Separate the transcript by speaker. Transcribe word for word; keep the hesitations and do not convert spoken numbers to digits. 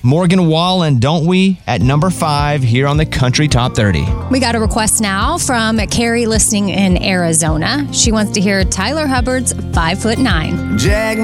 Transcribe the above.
Speaker 1: Morgan Wallen, Don't We, at number five here on the Country Top thirty.
Speaker 2: We got a request now from Carrie listening in Arizona. She wants to hear Tyler Hubbard's Five Foot Nine.
Speaker 3: Jag